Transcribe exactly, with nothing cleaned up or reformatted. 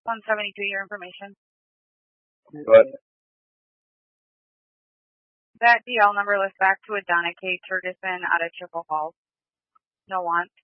one seventy-two, your information. What? That D L number lists back to a Donna K. Turgeson out of Chippewa Falls. No want.